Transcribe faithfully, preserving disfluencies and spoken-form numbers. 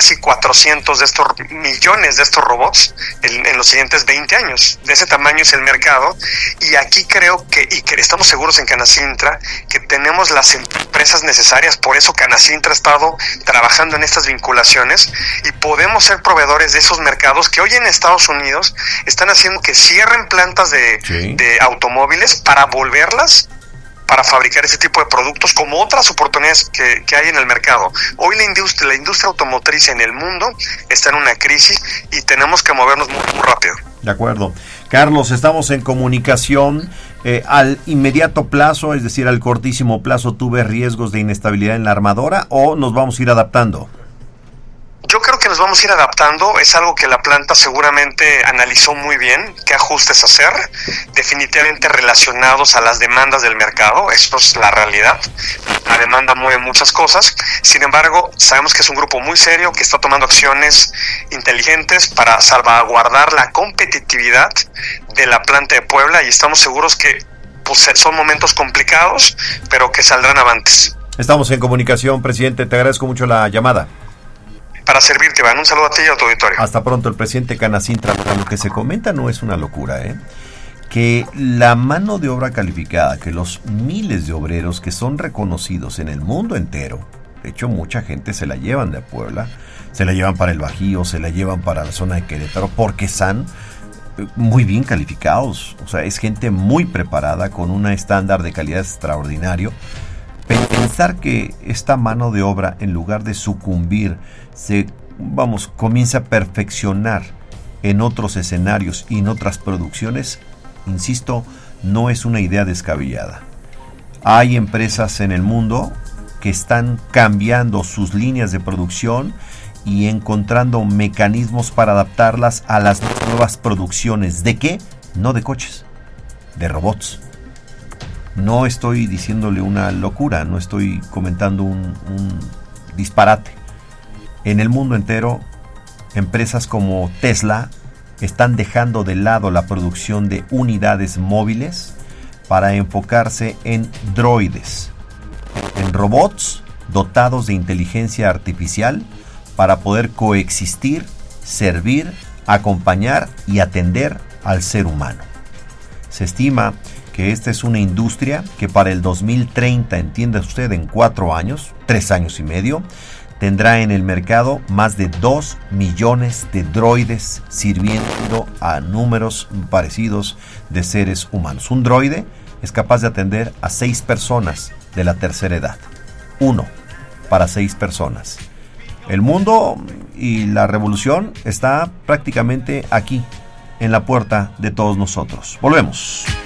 casi cuatrocientos de estos millones de estos robots en, en los siguientes veinte años. De ese tamaño es el mercado, y aquí creo que, y que estamos seguros en Canacintra, que tenemos las empresas necesarias. Por eso Canacintra ha estado trabajando en estas vinculaciones, y podemos ser proveedores de esos mercados que hoy en Estados Unidos están haciendo que cierren plantas de, sí. de automóviles para volverlas para fabricar ese tipo de productos, como otras oportunidades que, que hay en el mercado. Hoy la industria, la industria automotriz en el mundo está en una crisis y tenemos que movernos muy, muy rápido. De acuerdo. Carlos, estamos en comunicación. Eh, al inmediato plazo, es decir, al cortísimo plazo, ¿tú ves riesgos de inestabilidad en la armadora o nos vamos a ir adaptando? Yo creo que nos vamos a ir adaptando. Es algo que la planta seguramente analizó muy bien, qué ajustes hacer, definitivamente relacionados a las demandas del mercado. Esto es la realidad. La demanda mueve muchas cosas. Sin embargo, sabemos que es un grupo muy serio que está tomando acciones inteligentes para salvaguardar la competitividad de la planta de Puebla, y estamos seguros que pues, son momentos complicados, pero que saldrán avantes. Estamos en comunicación, presidente. Te agradezco mucho la llamada. Para servirte, Iván. Un saludo a ti y a tu auditorio. Hasta pronto. El presidente Canacintra. Lo que se comenta no es una locura, ¿eh? Que la mano de obra calificada, que los miles de obreros que son reconocidos en el mundo entero, de hecho mucha gente se la llevan de Puebla, se la llevan para el Bajío, se la llevan para la zona de Querétaro, porque están muy bien calificados. O sea, es gente muy preparada, con un estándar de calidad extraordinario. Pensar que esta mano de obra, en lugar de sucumbir, se, vamos, comienza a perfeccionar en otros escenarios y en otras producciones, insisto, no es una idea descabellada. Hay empresas en el mundo que están cambiando sus líneas de producción y encontrando mecanismos para adaptarlas a las nuevas producciones. ¿De qué? No de coches, de robots. No estoy diciéndole una locura, no estoy comentando un, un disparate. En el mundo entero, empresas como Tesla están dejando de lado la producción de unidades móviles para enfocarse en droides, en robots dotados de inteligencia artificial para poder coexistir, servir, acompañar y atender al ser humano. Se estima que esta es una industria que para el dos mil treinta, entienda usted, en cuatro años, tres años y medio, tendrá en el mercado más de dos millones de droides sirviendo a números parecidos de seres humanos. Un droide es capaz de atender a seis personas de la tercera edad. Uno para seis personas. El mundo y la revolución está prácticamente aquí, en la puerta de todos nosotros. Volvemos.